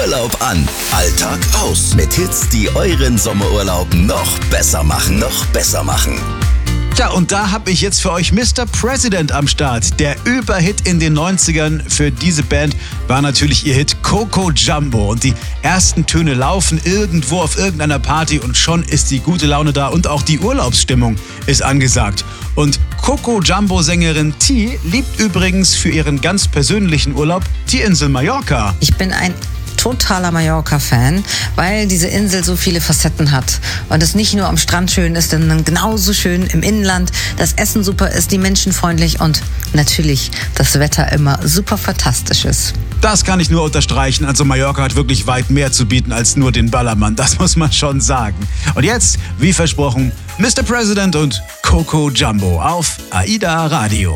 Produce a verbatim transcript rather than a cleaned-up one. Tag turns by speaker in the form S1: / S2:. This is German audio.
S1: Urlaub an, Alltag aus. Mit Hits, die euren Sommerurlaub noch besser machen. Noch besser machen.
S2: Tja, und da habe ich jetzt für euch Mister President am Start. Der Überhit in den neunzigern für diese Band war natürlich ihr Hit Coco Jumbo. Und die ersten Töne laufen irgendwo auf irgendeiner Party und schon ist die gute Laune da und auch die Urlaubsstimmung ist angesagt. Und Coco Jumbo-Sängerin T liebt übrigens für ihren ganz persönlichen Urlaub die Insel Mallorca.
S3: Ich bin ein totaler Mallorca-Fan, weil diese Insel so viele Facetten hat und es nicht nur am Strand schön ist, sondern genauso schön im Inland, das Essen super ist, die Menschen freundlich und natürlich das Wetter immer super fantastisch ist.
S2: Das kann ich nur unterstreichen. Also Mallorca hat wirklich weit mehr zu bieten als nur den Ballermann. Das muss man schon sagen. Und jetzt, wie versprochen, Mister President und Coco Jumbo auf AIDA Radio.